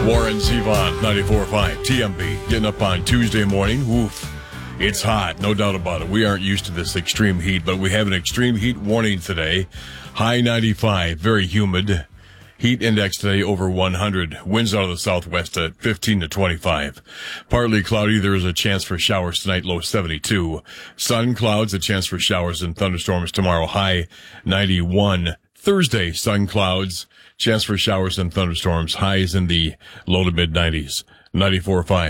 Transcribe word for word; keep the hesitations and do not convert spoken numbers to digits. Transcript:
Warren Zevon, ninety-four point five T M B, getting up on Tuesday morning. Woof. It's hot, no doubt about it. We aren't used to this extreme heat, but we have an extreme heat warning today. High ninety-five, very humid. Heat index today over one hundred. Winds out of the southwest at fifteen to twenty-five. Partly cloudy. There is a chance for showers tonight, low seventy-two. Sun, clouds, a chance for showers and thunderstorms tomorrow, high ninety-one. Thursday, sun, clouds, chance for showers and thunderstorms, highs in the low to mid nineties. ninety-four point five.